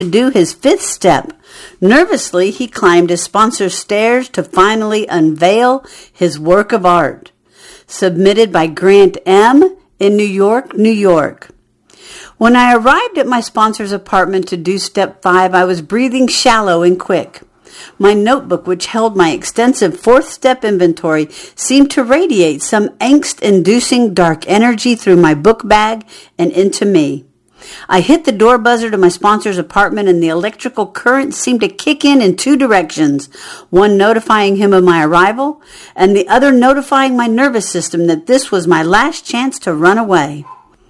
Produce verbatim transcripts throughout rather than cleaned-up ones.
do his fifth step. Nervously, he climbed his sponsor's stairs to finally unveil his work of art. Submitted by Grant M. in New York, New York. When I arrived at my sponsor's apartment to do step five, I was breathing shallow and quick. My notebook, which held my extensive fourth step inventory, seemed to radiate some angst-inducing dark energy through my book bag and into me. I hit the door buzzer to my sponsor's apartment, and the electrical current seemed to kick in in two directions, one notifying him of my arrival, and the other notifying my nervous system that this was my last chance to run away.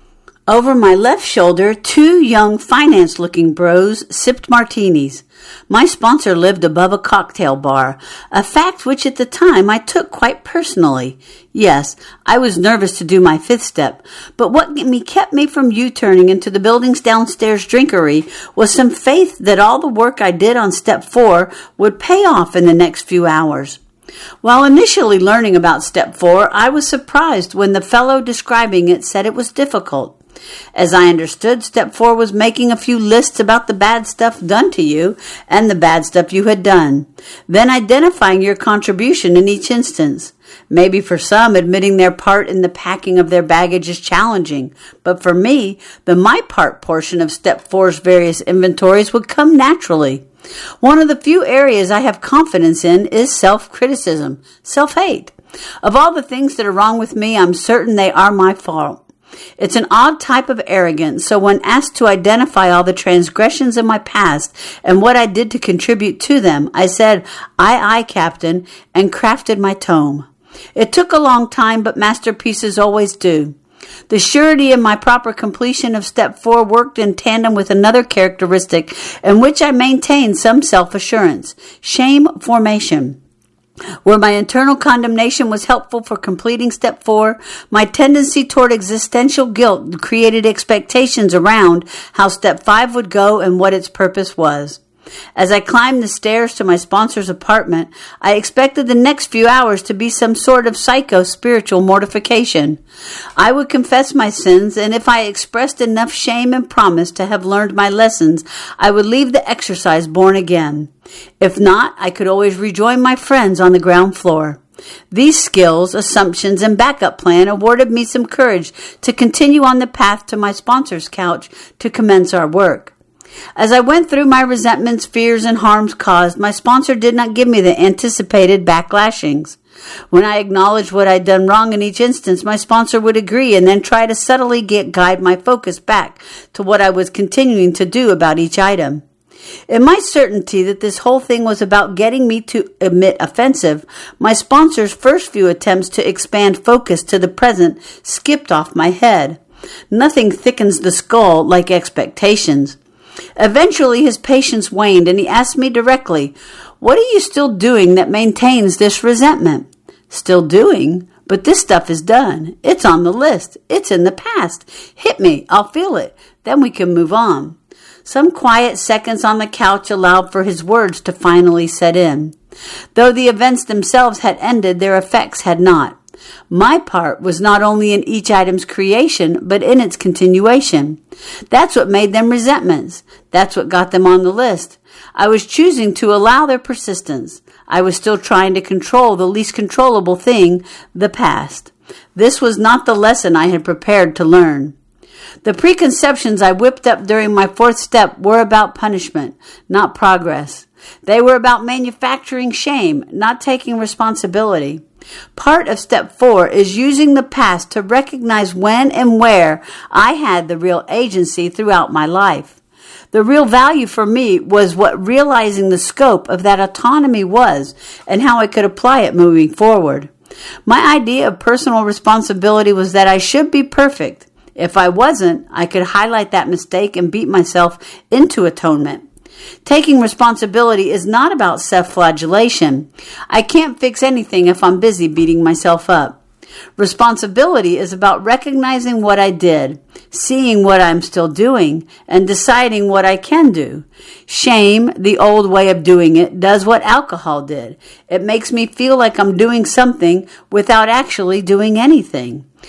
Over my left shoulder, two young finance-looking bros sipped martinis. My sponsor lived above a cocktail bar, a fact which at the time I took quite personally. Yes, I was nervous to do my fifth step, but what kept me from U-turning into the building's downstairs drinkery was some faith that all the work I did on step four would pay off in the next few hours. While initially learning about step four, I was surprised when the fellow describing it said it was difficult. As I understood, step four was making a few lists about the bad stuff done to you and the bad stuff you had done, then identifying your contribution in each instance. Maybe for some, admitting their part in the packing of their baggage is challenging, but for me, the my part portion of step four's various inventories would come naturally. One of the few areas I have confidence in is self-criticism, self-hate. Of all the things that are wrong with me, I'm certain they are my fault. It's an odd type of arrogance, so when asked to identify all the transgressions of my past and what I did to contribute to them, I said, "Aye, aye, Captain," and crafted my tome. It took a long time, but masterpieces always do. The surety in my proper completion of step four worked in tandem with another characteristic in which I maintained some self-assurance, shame formation. Where my internal condemnation was helpful for completing step four, my tendency toward existential guilt created expectations around how step five would go and what its purpose was. As I climbed the stairs to my sponsor's apartment, I expected the next few hours to be some sort of psycho-spiritual mortification. I would confess my sins, and if I expressed enough shame and promised to have learned my lessons, I would leave the exercise born again. If not, I could always rejoin my friends on the ground floor. These skills, assumptions, and backup plan awarded me some courage to continue on the path to my sponsor's couch to commence our work. As I went through my resentments, fears, and harms caused, my sponsor did not give me the anticipated backlashings. When I acknowledged what I'd done wrong in each instance, my sponsor would agree and then try to subtly get, guide my focus back to what I was continuing to do about each item. In my certainty that this whole thing was about getting me to admit offensive, my sponsor's first few attempts to expand focus to the present skipped off my head. Nothing thickens the skull like expectations. Eventually, his patience waned, and he asked me directly, "What are you still doing that maintains this resentment?" "Still doing? But this stuff is done. It's on the list. It's in the past. Hit me. I'll feel it. Then we can move on." Some quiet seconds on the couch allowed for his words to finally set in. Though the events themselves had ended, their effects had not. My part was not only in each item's creation, but in its continuation. That's what made them resentments. That's what got them on the list. I was choosing to allow their persistence. I was still trying to control the least controllable thing, the past. This was not the lesson I had prepared to learn. The preconceptions I whipped up during my fourth step were about punishment, not progress. They were about manufacturing shame, not taking responsibility. Part of step four is using the past to recognize when and where I had the real agency throughout my life. The real value for me was what realizing the scope of that autonomy was and how I could apply it moving forward. My idea of personal responsibility was that I should be perfect. If I wasn't, I could highlight that mistake and beat myself into atonement. Taking responsibility is not about self-flagellation. I can't fix anything if I'm busy beating myself up. Responsibility is about recognizing what I did, seeing what I'm still doing, and deciding what I can do. Shame, the old way of doing it, does what alcohol did. It makes me feel like I'm doing something without actually doing anything.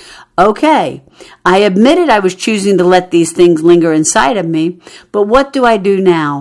Okay, I admitted I was choosing to let these things linger inside of me, but what do I do now?